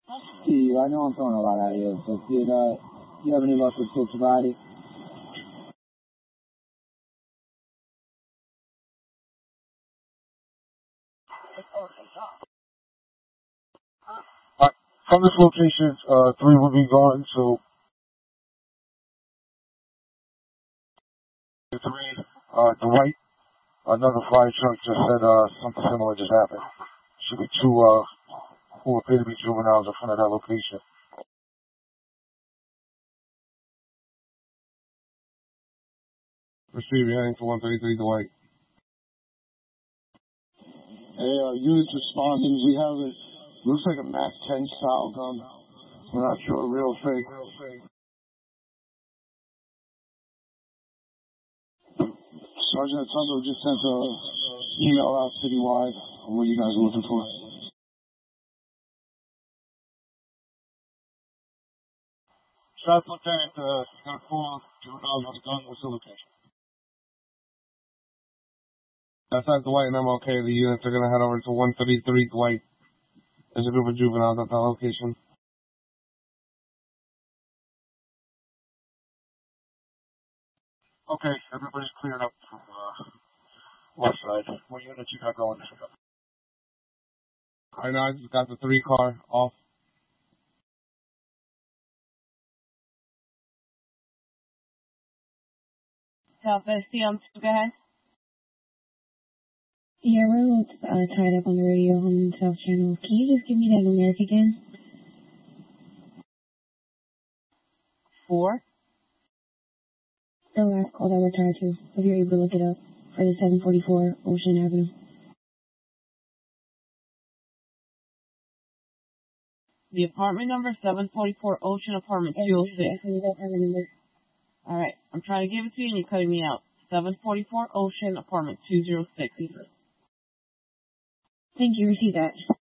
Steve, I know I'm throwing a lot at you, but did you have any luck with Phil Tavati? From this location, 3 will be gone, so 3, Dwight, another fire truck just said, something similar just happened. Should be 2, who appear to be juveniles in front of that location. Receiving heading to 133 Dwight. Hey, units responding. We have it. Looks like a MAC 10 style gun. We're not sure, real fake. Sergeant Atondo just sent an email out citywide on what you guys are looking for. Staff Lieutenant, got 4 juveniles on the gun. What's the location? That's not Dwight and MLK. The units are going to head over to 133 Dwight. There's a group of juveniles at that location. Okay, everybody's cleared up from left side. What units you got going? Right now, I just got the 3 car off. Southwest CM, go ahead. Yeah, we're a little tied up on the radio on South Channel. Can you just give me that numeric again? 4. The last call that we're tied to, if you're able to look it up, for the 744 Ocean Avenue. The apartment number, 744 Ocean Apartment 206. Definitely don't have a number. Alright, I'm trying to give it to you and you're cutting me out. 744 Ocean Apartment 206. Thank you, receive that.